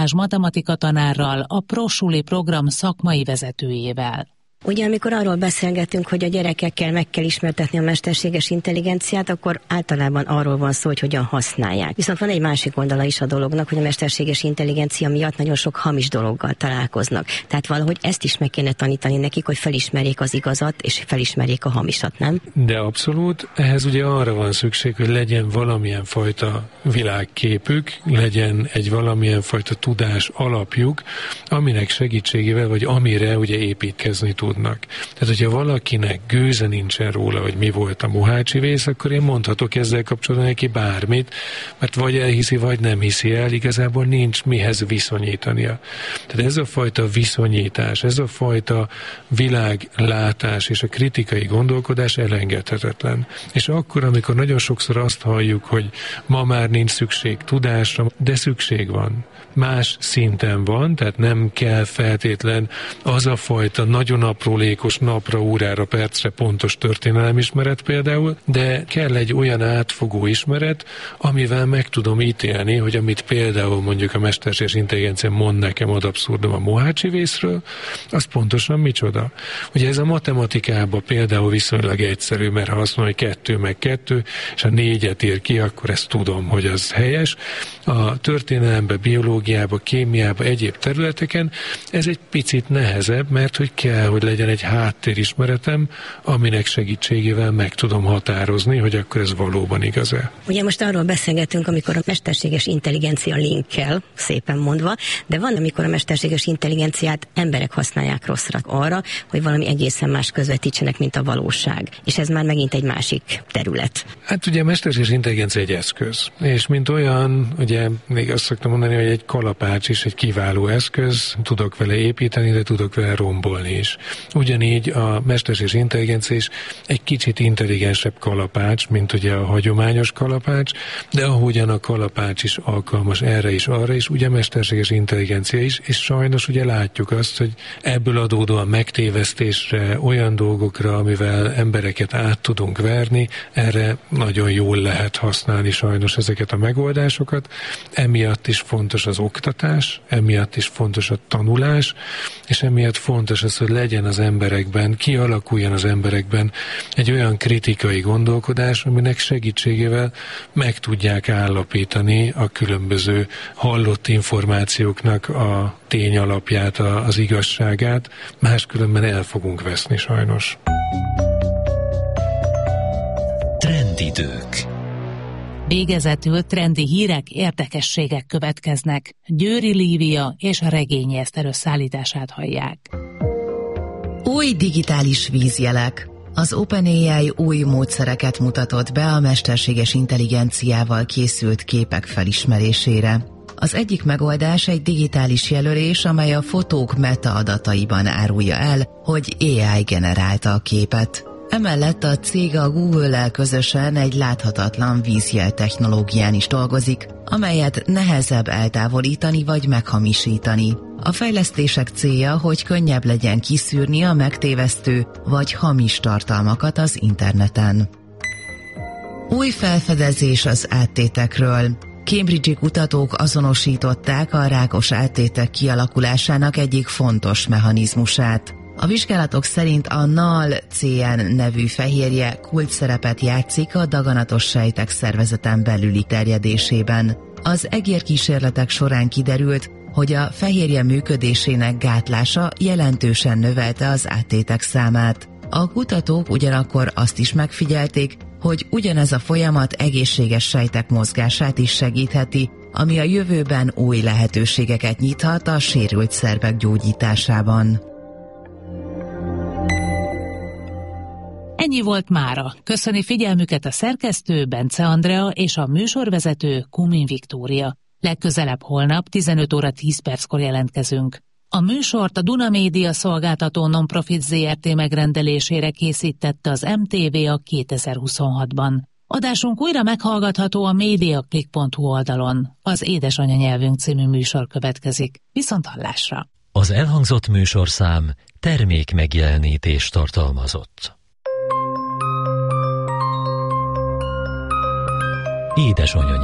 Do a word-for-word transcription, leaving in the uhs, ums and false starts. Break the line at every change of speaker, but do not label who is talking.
matematika tanárral, a ProSuli program szakmai vezetőjével.
Ugye, amikor arról beszélgetünk, hogy a gyerekekkel meg kell ismertetni a mesterséges intelligenciát, akkor általában arról van szó, hogy hogyan használják. Viszont van egy másik oldala is a dolognak, hogy a mesterséges intelligencia miatt nagyon sok hamis dologgal találkoznak. Tehát valahogy ezt is meg kéne tanítani nekik, hogy felismerjék az igazat, és felismerjék a hamisat, nem?
De abszolút, ehhez ugye arra van szükség, hogy legyen valamilyen fajta világképük, legyen egy valamilyen fajta tudás alapjuk, aminek segítségével, vagy amire ugye építkezni tud. Tehát, hogyha valakinek gőze nincsen róla, hogy mi volt a Mohácsi vész, akkor én mondhatok ezzel kapcsolatban neki bármit, mert vagy elhiszi, vagy nem hiszi el, igazából nincs mihez viszonyítania. Tehát ez a fajta viszonyítás, ez a fajta világlátás és a kritikai gondolkodás elengedhetetlen. És akkor, amikor nagyon sokszor azt halljuk, hogy ma már nincs szükség tudásra, de szükség van. Más szinten van, tehát nem kell feltétlen az a fajta nagyon aprólékos napra, órára, percre pontos történelmismeret például, de kell egy olyan átfogó ismeret, amivel meg tudom ítélni, hogy amit például mondjuk a mesterséges intelligencia mond nekem ad abszurdum a Mohácsi vészről, az pontosan micsoda. Ugye ez a matematikában például viszonylag egyszerű, mert ha azt mondja, hogy kettő meg kettő, és a négyet ír ki, akkor ezt tudom, hogy az helyes. A történelemben, biológiában, kémiában, egyéb területeken ez egy picit nehezebb, mert hogy kell, hogy legyen egy háttérismeretem, aminek segítségével meg tudom határozni, hogy akkor ez valóban igaz-e.
Ugye most arról beszélgetünk, amikor a mesterséges intelligencia linkkel, szépen mondva, de van, amikor a mesterséges intelligenciát emberek használják rosszra arra, hogy valami egészen más közvetítsenek, mint a valóság. És ez már megint egy másik terület.
Hát ugye a mesterséges intelligencia egy eszköz. És mint olyan, ugye még azt szoktam mondani, hogy egy kalapács is egy kiváló eszköz, tudok vele építeni, de tudok vele rombolni is. Ugyanígy a mesterséges intelligencia is egy kicsit intelligensebb kalapács, mint ugye a hagyományos kalapács, de ahogyan a kalapács is alkalmas erre is, arra is, ugye a mesterséges intelligencia is, és sajnos ugye látjuk azt, hogy ebből adódóan megtévesztésre, olyan dolgokra, amivel embereket át tudunk verni, erre nagyon jól lehet használni sajnos ezeket a megoldásokat. Emiatt is fontos az oktatás, emiatt is fontos a tanulás, és emiatt fontos az, hogy legyen az emberekben, kialakuljon az emberekben egy olyan kritikai gondolkodás, aminek segítségével meg tudják állapítani a különböző hallott információknak a tény alapját, az igazságát, máskülönben el fogunk veszni sajnos.
Trendidők.
Végezetül trendi hírek, érdekességek következnek. Győri Lívia és Regényi Eszter összeállítását hallják.
Új digitális vízjelek. Az OpenAI új módszereket mutatott be a mesterséges intelligenciával készült képek felismerésére. Az egyik megoldás egy digitális jelölés, amely a fotók metaadataiban árulja el, hogy á i generálta a képet. Emellett a cég a Google-lel közösen egy láthatatlan vízjel technológián is dolgozik, amelyet nehezebb eltávolítani vagy meghamisítani. A fejlesztések célja, hogy könnyebb legyen kiszűrni a megtévesztő vagy hamis tartalmakat az interneten. Új felfedezés az áttétekről. Cambridge-i kutatók azonosították a rákos áttétek kialakulásának egyik fontos mechanizmusát. A vizsgálatok szerint a NAL-cé en nevű fehérje kulcsszerepet játszik a daganatos sejtek szervezeten belüli terjedésében. Az egérkísérletek során kiderült, hogy a fehérje működésének gátlása jelentősen növelte az áttétek számát. A kutatók ugyanakkor azt is megfigyelték, hogy ugyanez a folyamat egészséges sejtek mozgását is segítheti, ami a jövőben új lehetőségeket nyithat a sérült szervek gyógyításában.
Ennyi volt mára. Köszöni figyelmüket a szerkesztő Bence Andrea és a műsorvezető Kumin Viktória. Legközelebb holnap tizenöt óra tíz perckor jelentkezünk. A műsort a Duna Média Szolgáltató Nonprofit zé er té megrendelésére készítette az em té vé a kétezer-huszonhatban. Adásunk újra meghallgatható a mediaclick pont hu oldalon. Az Édesanyanyelvünk című műsor következik. Viszont hallásra!
Az elhangzott műsorszám termék megjelenítést tartalmazott. Édesanyanyelv.